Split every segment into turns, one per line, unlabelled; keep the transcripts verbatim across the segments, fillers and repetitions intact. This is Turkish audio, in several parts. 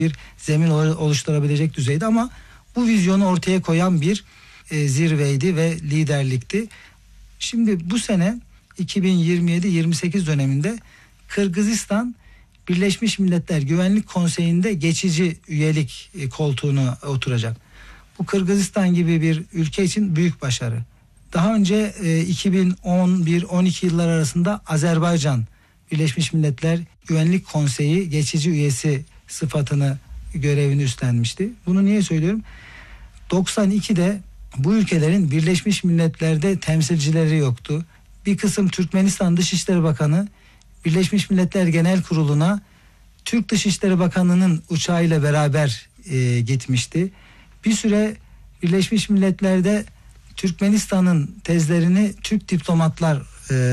bir zemin oluşturabilecek düzeyde, ama bu vizyonu ortaya koyan bir e, zirveydi ve liderlikti. Şimdi bu sene iki bin yirmi yedi yirmi sekiz döneminde Kırgızistan Birleşmiş Milletler Güvenlik Konseyi'nde geçici üyelik koltuğuna oturacak. Bu Kırgızistan gibi bir ülke için büyük başarı. Daha önce e, iki bin on bir on iki yıllar arasında Azerbaycan Birleşmiş Milletler Güvenlik Konseyi geçici üyesi sıfatını, görevini üstlenmişti. Bunu niye söylüyorum? doksan ikide bu ülkelerin Birleşmiş Milletler'de temsilcileri yoktu. Bir kısım Türkmenistan Dışişleri Bakanı Birleşmiş Milletler Genel Kurulu'na Türk Dışişleri Bakanı'nın uçağıyla beraber e, gitmişti. Bir süre Birleşmiş Milletler'de Türkmenistan'ın tezlerini Türk diplomatlar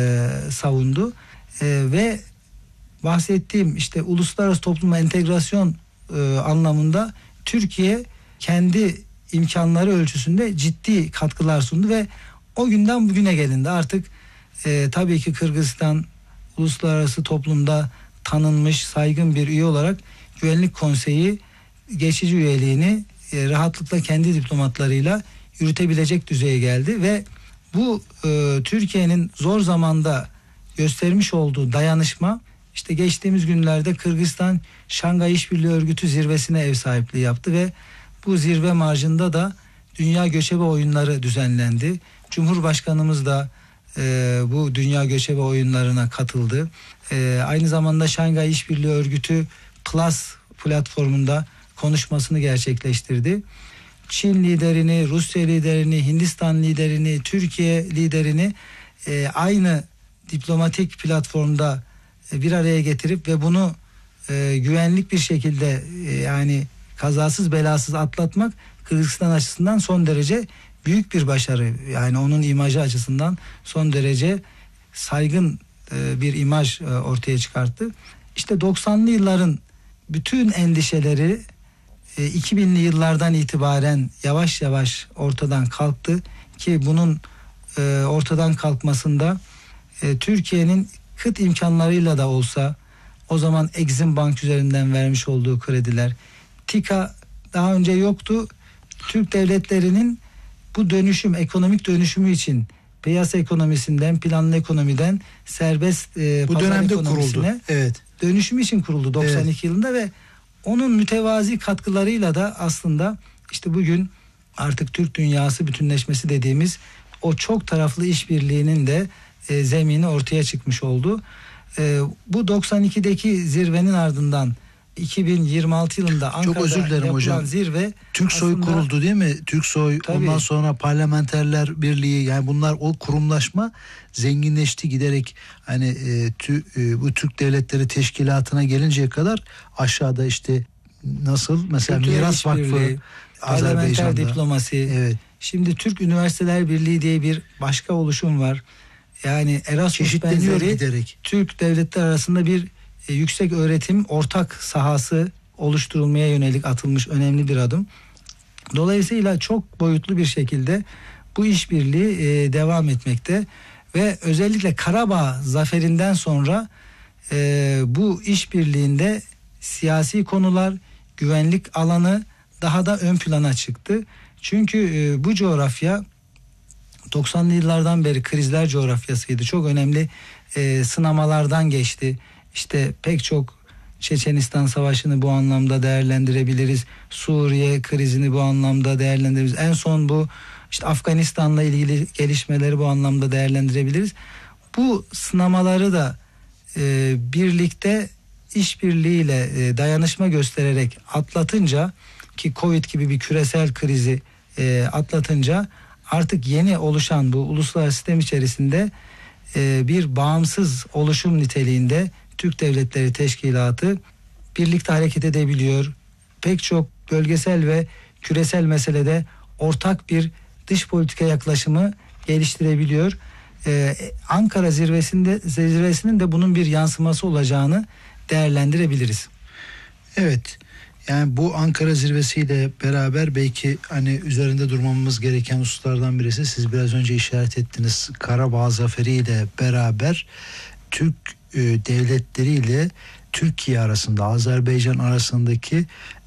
e, savundu e, ve bahsettiğim işte uluslararası topluma entegrasyon e, anlamında Türkiye kendi imkanları ölçüsünde ciddi katkılar sundu ve o günden bugüne gelindi. Artık e, tabii ki Kırgızistan uluslararası toplumda tanınmış, saygın bir üye olarak Güvenlik Konseyi geçici üyeliğini e, rahatlıkla kendi diplomatlarıyla yürütebilecek düzeye geldi ve bu e, Türkiye'nin zor zamanda göstermiş olduğu dayanışma, işte geçtiğimiz günlerde Kırgızistan Şangay İşbirliği Örgütü zirvesine ev sahipliği yaptı ve bu zirve marjında da Dünya Göçebe Oyunları düzenlendi. Cumhurbaşkanımız da e, bu Dünya Göçebe Oyunlarına katıldı. E, aynı zamanda Şangay İşbirliği Örgütü Plus platformunda konuşmasını gerçekleştirdi. Çin liderini, Rusya liderini, Hindistan liderini, Türkiye liderini e, aynı diplomatik platformda e, bir araya getirip ve bunu e, güvenlik bir şekilde e, yani kazasız belasız atlatmak Kırgızistan açısından son derece büyük bir başarı. Yani onun imajı açısından son derece saygın e, bir imaj e, ortaya çıkarttı. İşte doksanlı yılların bütün endişeleri e, iki binli yıllardan itibaren yavaş yavaş ortadan kalktı ki bunun e, ortadan kalkmasında e, Türkiye'nin kıt imkanlarıyla da olsa, o zaman Exim Bank üzerinden vermiş olduğu krediler, TİKA daha önce yoktu. Türk devletlerinin bu dönüşüm, ekonomik dönüşümü için piyasa ekonomisinden, planlı ekonomiden serbest e,
bu
pazar
dönemde
ekonomisine
kuruldu. Evet.
Dönüşüm için kuruldu doksan iki evet. yılında ve onun mütevazi katkılarıyla da aslında işte bugün artık Türk dünyası bütünleşmesi dediğimiz o çok taraflı işbirliğinin de e, zemini ortaya çıkmış oldu. E, bu doksan ikideki zirvenin ardından iki bin yirmi altı yılında Ankara'da
çok özür dilerim hocam.
Zirve
Türksoy aslında, kuruldu değil mi? Türksoy, tabii, ondan sonra Parlamenterler Birliği, yani bunlar, o kurumlaşma zenginleşti giderek. Hani e, tü, e, bu Türk Devletleri Teşkilatı'na gelinceye kadar aşağıda işte nasıl mesela
Kültürel
Miras Vakfı,
Parlamenter diplomasi.
Evet.
Şimdi Türk Üniversiteler Birliği diye bir başka oluşum var. Yani Erasmus benzeri giderek Türk devletler arasında bir e, yüksek öğretim ortak sahası oluşturulmaya yönelik atılmış önemli bir adım. Dolayısıyla çok boyutlu bir şekilde bu işbirliği e, devam etmekte ve özellikle Karabağ zaferinden sonra e, bu işbirliğinde siyasi konular, güvenlik alanı daha da ön plana çıktı. Çünkü e, bu coğrafya doksanlı yıllardan beri krizler coğrafyasıydı. Çok önemli e, sınamalardan geçti. İşte pek çok Çeçenistan Savaşı'nı bu anlamda değerlendirebiliriz. Suriye krizini bu anlamda değerlendirebiliriz. En son bu işte Afganistan'la ilgili gelişmeleri bu anlamda değerlendirebiliriz. Bu sınamaları da e, birlikte işbirliğiyle e, dayanışma göstererek atlatınca, ki Covid gibi bir küresel krizi e, atlatınca artık yeni oluşan bu uluslararası sistem içerisinde e, bir bağımsız oluşum niteliğinde Türk Devletleri Teşkilatı birlikte hareket edebiliyor. Pek çok bölgesel ve küresel meselede ortak bir dış politika yaklaşımı geliştirebiliyor. Ee, Ankara zirvesinde zirvesinin de bunun bir yansıması olacağını değerlendirebiliriz.
Evet. Yani bu Ankara zirvesiyle beraber belki hani üzerinde durmamız gereken hususlardan birisi, siz biraz önce işaret ettiniz, Karabağ zaferiyle beraber Türk e, devletleriyle Türkiye arasında, Azerbaycan arasındaki